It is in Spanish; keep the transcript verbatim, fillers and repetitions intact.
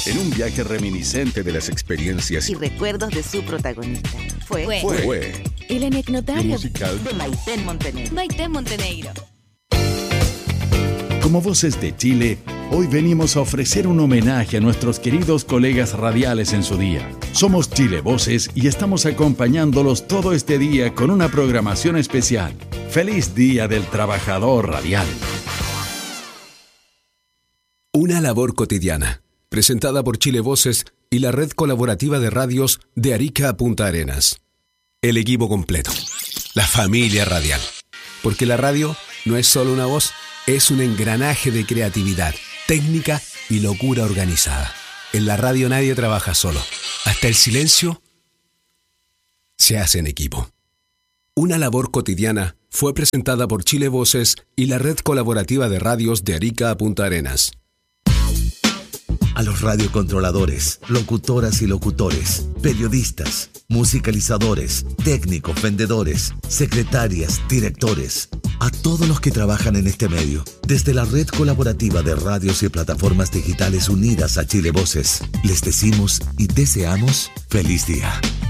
En un viaje reminiscente de las experiencias y recuerdos de su protagonista. Fue, Fue. fue, fue El anecdotario musical de Maitén Montenegro. Maitén Montenegro. Como Voces de Chile, hoy venimos a ofrecer un homenaje a nuestros queridos colegas radiales en su día. Somos Chile Voces y estamos acompañándolos todo este día con una programación especial. ¡Feliz Día del Trabajador Radial! Una labor cotidiana, presentada por Chile Voces y la red colaborativa de radios de Arica a Punta Arenas. El equipo completo, la familia radial. Porque la radio no es solo una voz, es un engranaje de creatividad, técnica y locura organizada. En la radio nadie trabaja solo. Hasta el silencio se hace en equipo. Una labor cotidiana fue presentada por Chile Voces y la red colaborativa de radios de Arica a Punta Arenas. A los radiocontroladores, locutoras y locutores, periodistas, musicalizadores, técnicos, vendedores, secretarias, directores, a todos los que trabajan en este medio, desde la red colaborativa de radios y plataformas digitales unidas a Chile Voces, les decimos y deseamos feliz día.